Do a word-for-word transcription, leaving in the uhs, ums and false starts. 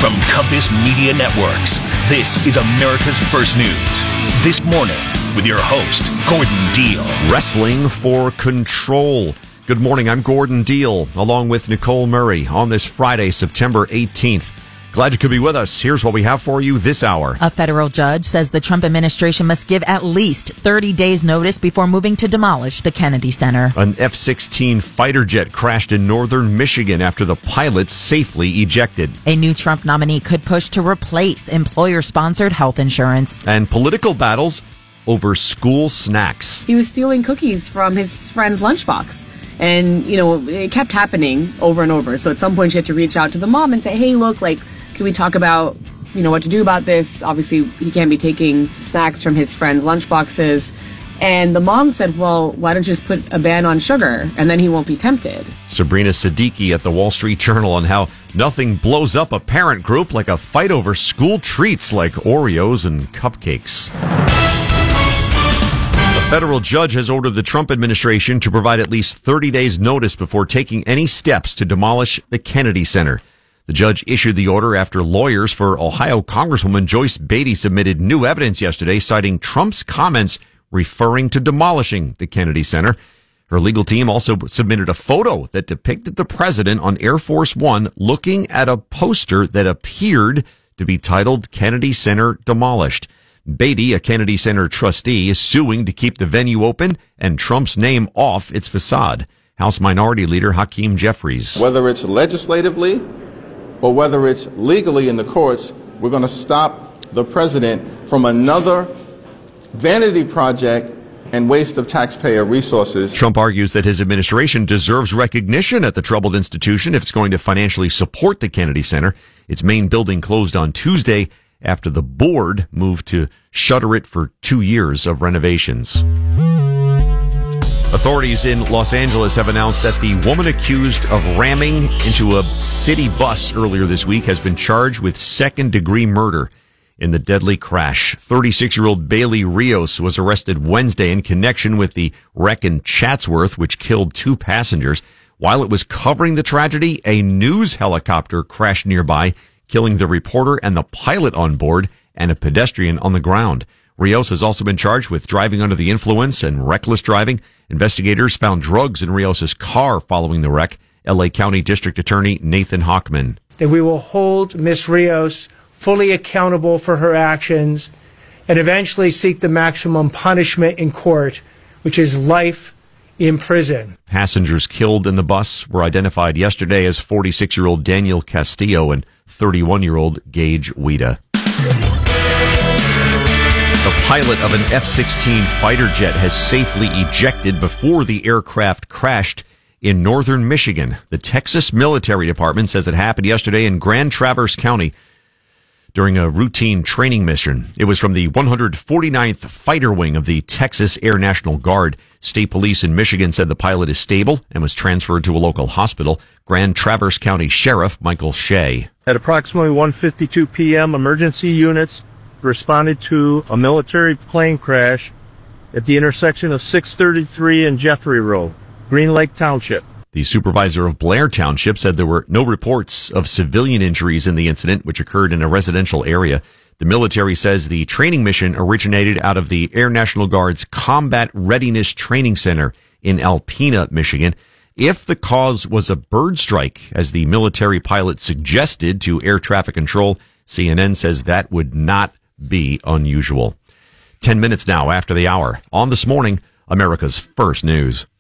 From Compass Media Networks, this is America's First News. This morning, with your host, Gordon Deal. Wrestling for control. Good morning, I'm Gordon Deal, along with Nicole Murray, on this Friday, September eighteenth. Glad you could be with us. Here's what we have for you this hour. A federal judge says the Trump administration must give at least thirty days notice before moving to demolish the Kennedy Center. An F sixteen fighter jet crashed in northern Michigan after the pilot safely ejected. A new Trump nominee could push to replace employer-sponsored health insurance. And political battles over school snacks. He was stealing cookies from his friend's lunchbox. And, you know, it kept happening over and over. So at some point, she had to reach out to the mom and say, hey, look, like, can we talk about, you know, what to do about this? Obviously, he can't be taking snacks from his friends' lunchboxes. And the mom said, well, why don't you just put a ban on sugar and then he won't be tempted? Sabrina Siddiqui at the Wall Street Journal on how nothing blows up a parent group like a fight over school treats like Oreos and cupcakes. A federal judge has ordered the Trump administration to provide at least thirty days notice before taking any steps to demolish the Kennedy Center. The judge issued the order after lawyers for Ohio Congresswoman Joyce Beatty submitted new evidence yesterday citing Trump's comments referring to demolishing the Kennedy Center. Her legal team also submitted a photo that depicted the president on Air Force One looking at a poster that appeared to be titled Kennedy Center Demolished. Beatty, a Kennedy Center trustee, is suing to keep the venue open and Trump's name off its facade. House Minority Leader Hakeem Jeffries. Whether it's legislatively or whether it's legally in the courts, we're going to stop the president from another vanity project and waste of taxpayer resources. Trump argues that his administration deserves recognition at the troubled institution if it's going to financially support the Kennedy Center. Its main building closed on Tuesday after the board moved to shutter it for two years of renovations. Authorities in Los Angeles have announced that the woman accused of ramming into a city bus earlier this week has been charged with second-degree murder in the deadly crash. thirty-six-year-old Bailey Rios was arrested Wednesday in connection with the wreck in Chatsworth, which killed two passengers. While it was covering the tragedy, a news helicopter crashed nearby, killing the reporter and the pilot on board and a pedestrian on the ground. Rios has also been charged with driving under the influence and reckless driving. Investigators found drugs in Rios' car following the wreck. L A County District Attorney Nathan Hochman. That we will hold Miz Rios fully accountable for her actions and eventually seek the maximum punishment in court, which is life in prison. Passengers killed in the bus were identified yesterday as forty-six-year-old Daniel Castillo and thirty-one-year-old Gage Wida. The pilot of an F sixteen fighter jet has safely ejected before the aircraft crashed in northern Michigan. The Texas Military Department says it happened yesterday in Grand Traverse County during a routine training mission. It was from the one hundred forty-ninth Fighter Wing of the Texas Air National Guard. State police in Michigan said the pilot is stable and was transferred to a local hospital. Grand Traverse County Sheriff Michael Shea. At approximately one fifty-two p.m., emergency units responded to a military plane crash at the intersection of six thirty-three and Jeffrey Road, Green Lake Township. The supervisor of Blair Township said there were no reports of civilian injuries in the incident, which occurred in a residential area. The military says the training mission originated out of the Air National Guard's Combat Readiness Training Center in Alpena, Michigan. If the cause was a bird strike, as the military pilot suggested to air traffic control, C N N says that would not be unusual. Ten minutes now after the hour. On This Morning, America's First News.